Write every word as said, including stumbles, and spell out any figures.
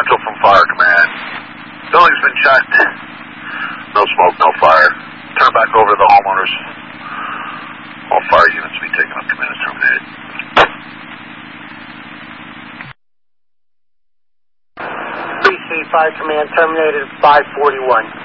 Central from Fire Command. Building's been checked. No smoke, no fire. Turn back over to the homeowners. All fire units will be taken up. Command is terminated. P C Fire Command terminated at five forty-one.